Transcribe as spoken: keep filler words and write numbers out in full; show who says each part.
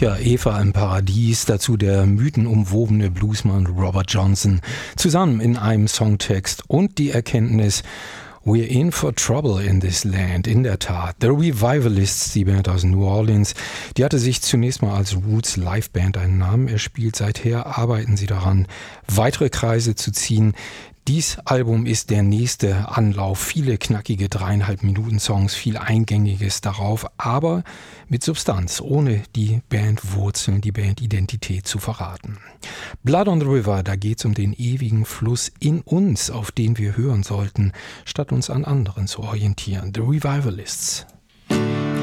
Speaker 1: Ja, Eva im Paradies, dazu der mythenumwobene Bluesmann Robert Johnson, zusammen in einem Songtext und die Erkenntnis, We're in for trouble in this land. In der Tat. The Revivalists, die Band aus New Orleans, die hatte sich zunächst mal als Roots Liveband einen Namen erspielt. Seither arbeiten sie daran, weitere Kreise zu ziehen. Dies Album ist der nächste Anlauf. Viele knackige dreieinhalb Minuten Songs, viel Eingängiges darauf, aber mit Substanz, ohne die Bandwurzeln, die Bandidentität zu verraten. Blood on the River, da geht's um den ewigen Fluss in uns, auf den wir hören sollten, statt uns an anderen zu orientieren. The Revivalists.